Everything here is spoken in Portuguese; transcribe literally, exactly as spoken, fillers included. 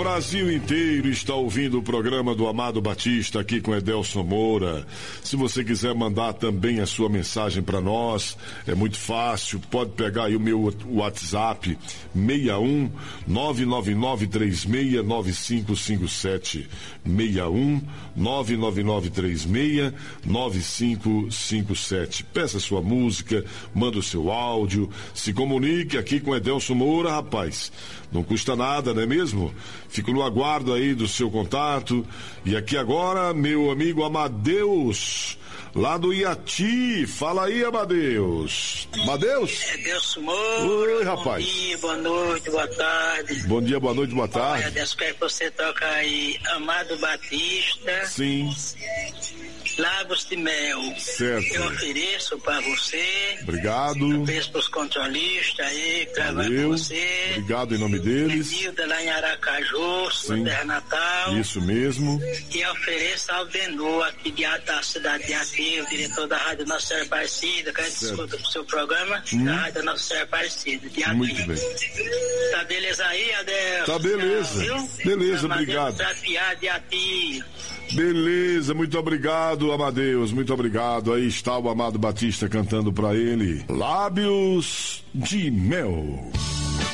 Brasil inteiro está ouvindo o programa do Amado Batista aqui com Edelson Moura. Se você quiser mandar também a sua mensagem para nós, é muito fácil. Pode pegar aí o meu WhatsApp seis um nove nove nove três seis nove cinco cinco sete. seis um nove nove nove três seis nove cinco cinco sete. Peça sua música, manda o seu áudio, se comunique aqui com Edelson Moura, rapaz. Não custa nada, não é mesmo? Fico no aguardo aí do seu contato. E aqui agora, meu amigo Amadeus, lá do Iati. Fala aí, Amadeus. Amadeus? Edelson Moura. Oi, rapaz. Bom dia, boa noite, boa tarde. Bom dia, boa noite, boa tarde. Olha, Deus, quer que você toca aí Amado Batista. Sim. Lábios de Mel. Certo. Eu ofereço para você. Obrigado. Eu ofereço para os controlistas aí, gravar com você. Obrigado em nome deles. Edilda lá em Aracaju, sua terra natal. Isso mesmo. E ofereço ao Denô, aqui de, da cidade de Ati, o diretor da Rádio Nossa Senhora Aparecida, que a gente escuta o seu programa, hum. da Rádio Nossa Senhora Aparecida, de Ati. Muito bem. Tá beleza aí, Adelson? Tá beleza. Viu? Beleza, obrigado. De Ati. Beleza, muito obrigado, Amadeus, muito obrigado. Aí está o Amado Batista cantando pra ele Lábios de Mel.